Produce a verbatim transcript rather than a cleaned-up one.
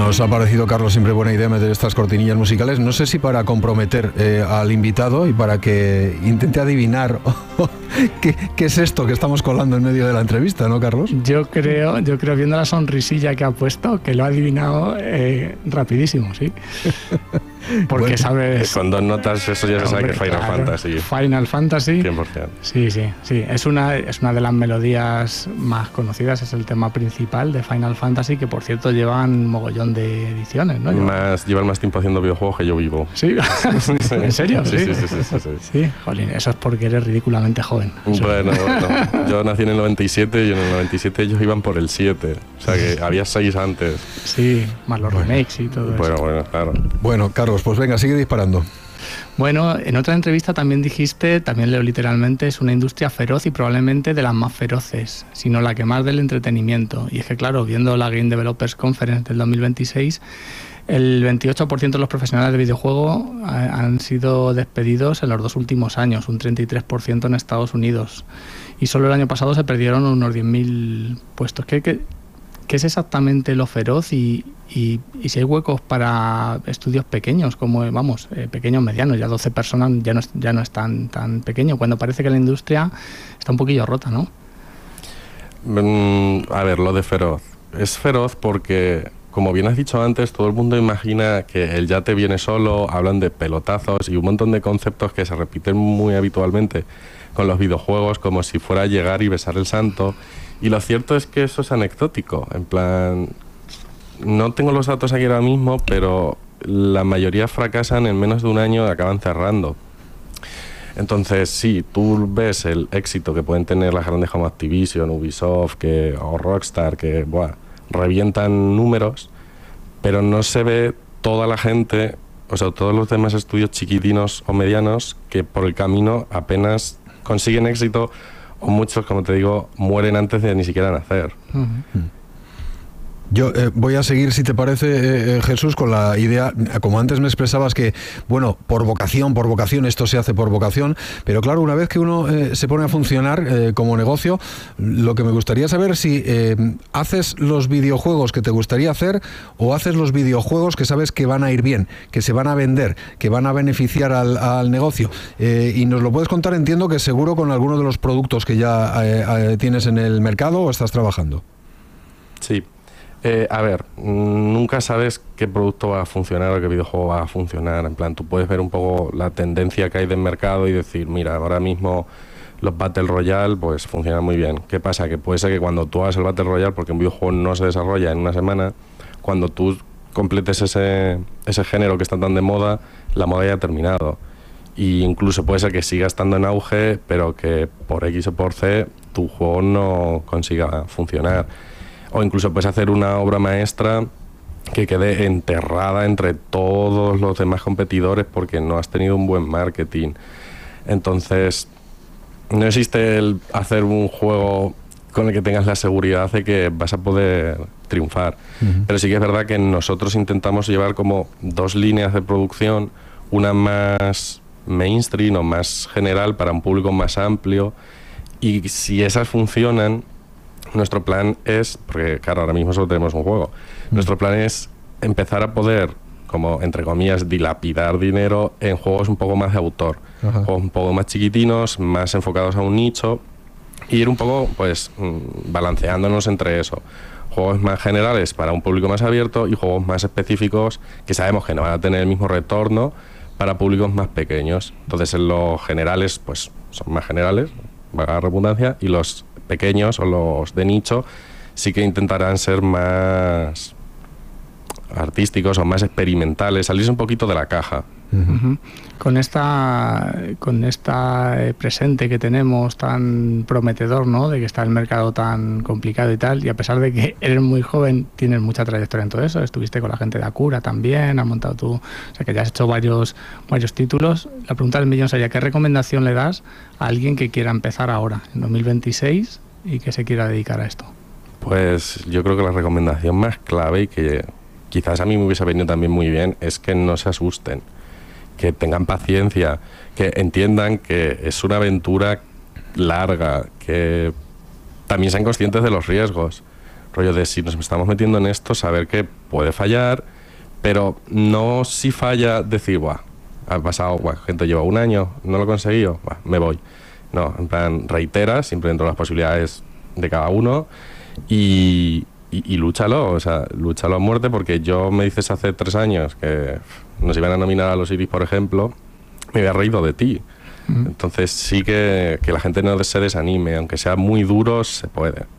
Nos ha parecido, Carlos, siempre buena idea meter estas cortinillas musicales. No sé si para comprometer eh, al invitado y para que intente adivinar qué, qué es esto que estamos colando en medio de la entrevista, ¿no, Carlos? Yo creo, yo creo viendo la sonrisilla que ha puesto, que lo ha adivinado eh, rapidísimo, sí. Porque bueno, sabes... Con dos notas eso ya se sabe que es Final claro, Fantasy. Final Fantasy. cien por ciento. Sí, sí, sí. Es una, es una de las melodías más conocidas, es el tema principal de Final Fantasy, que por cierto llevan mogollón de ediciones, ¿no? Más, llevan más tiempo haciendo videojuegos que yo vivo. ¿Sí? ¿En serio? Sí, sí, sí. Sí, sí, sí. Sí, jolín, eso es porque eres ridículamente joven. Bueno, bueno, yo nací en el noventa y siete y en el noventa y siete ellos iban por el siete. O sea que había seis antes. Sí, más los bueno, remakes y todo bueno, eso. Bueno, claro. Bueno, Carlos, pues venga, sigue disparando. Bueno, en otra entrevista también dijiste, también leo literalmente, es una industria feroz y probablemente de las más feroces, sino la que más del entretenimiento. Y es que claro, viendo la Game Developers Conference del dos mil veintiséis, el veintiocho por ciento de los profesionales de videojuego han sido despedidos en los dos últimos años, un treinta y tres por ciento en Estados Unidos. Y solo el año pasado se perdieron unos diez mil puestos. ¿Qué, qué, qué es exactamente lo feroz y, y, y si hay huecos para estudios pequeños, como vamos, eh, pequeños, medianos? Ya doce personas ya no, ya no es tan, tan pequeño, cuando parece que la industria está un poquillo rota, ¿no? Mm, a ver, lo de feroz. Es feroz porque, como bien has dicho antes, todo el mundo imagina que el yate viene solo, hablan de pelotazos y un montón de conceptos que se repiten muy habitualmente con los videojuegos, como si fuera a llegar y besar el santo. Y lo cierto es que eso es anecdótico, en plan, no tengo los datos aquí ahora mismo, pero la mayoría fracasan en menos de un año y acaban cerrando. Entonces, sí, tú ves el éxito que pueden tener las grandes como Activision, Ubisoft que, o Rockstar, que buah, revientan números, pero no se ve toda la gente, o sea, todos los demás estudios chiquitinos o medianos que por el camino apenas consiguen éxito, o muchos, como te digo, mueren antes de ni siquiera nacer. Uh-huh. Yo eh, voy a seguir, si te parece, eh, Jesús, con la idea, como antes me expresabas que, bueno, por vocación, por vocación, esto se hace por vocación, pero claro, una vez que uno eh, se pone a funcionar eh, como negocio, lo que me gustaría saber si eh, haces los videojuegos que te gustaría hacer o haces los videojuegos que sabes que van a ir bien, que se van a vender, que van a beneficiar al, al negocio. Eh, y nos lo puedes contar, entiendo que seguro con alguno de los productos que ya eh, eh, tienes en el mercado o estás trabajando. Sí. Eh, a ver, nunca sabes qué producto va a funcionar o qué videojuego va a funcionar. En plan, tú puedes ver un poco la tendencia que hay del mercado y decir, mira, ahora mismo los Battle Royale pues funcionan muy bien. ¿Qué pasa? Que puede ser que cuando tú hagas el Battle Royale, porque un videojuego no se desarrolla en una semana, cuando tú completes ese, ese género que está tan de moda, la moda ya ha terminado. Y incluso puede ser que siga estando en auge, pero que por X o por C tu juego no consiga funcionar. O incluso puedes hacer una obra maestra que quede enterrada entre todos los demás competidores porque no has tenido un buen marketing. Entonces, no existe el hacer un juego con el que tengas la seguridad de que vas a poder triunfar. Uh-huh. Pero sí que es verdad que nosotros intentamos llevar como dos líneas de producción, una más mainstream o más general para un público más amplio, y si esas funcionan, nuestro plan es, porque claro, ahora mismo solo tenemos un juego, mm. nuestro plan es empezar a poder, como entre comillas, dilapidar dinero en juegos un poco más de autor. Ajá. Juegos un poco más chiquitinos, más enfocados a un nicho, y ir un poco pues balanceándonos entre eso. Juegos más generales para un público más abierto y juegos más específicos que sabemos que no van a tener el mismo retorno para públicos más pequeños. Entonces en los generales pues son más generales, valga la redundancia, y los pequeños o los de nicho sí que intentarán ser más artísticos o más experimentales, salirse un poquito de la caja. Uh-huh. Con esta con esta eh, presente que tenemos tan prometedor, ¿no? De que está el mercado tan complicado y tal, y a pesar de que eres muy joven, tienes mucha trayectoria en todo eso, estuviste con la gente de Acura también, has montado tú, o sea que ya has hecho varios varios títulos. La pregunta del millón sería, ¿qué recomendación le das a alguien que quiera empezar ahora, en dos mil veintiséis, y que se quiera dedicar a esto? Pues yo creo que la recomendación más clave, y que quizás a mí me hubiese venido también muy bien, es que no se asusten, que tengan paciencia, que entiendan que es una aventura larga, que también sean conscientes de los riesgos. rollo de si nos estamos metiendo en esto, saber que puede fallar, pero no si falla decir, buah, ha pasado, buah, gente lleva un año, no lo he conseguido, buah, me voy. No, en plan, reitera, siempre dentro de las posibilidades de cada uno y, y, y lúchalo, o sea, lúchalo a muerte, porque yo me dices hace tres años que nos iban a nominar a los Iris, por ejemplo, me había reído de ti. Uh-huh. Entonces sí que, que la gente no se desanime, aunque sea muy duro, se puede.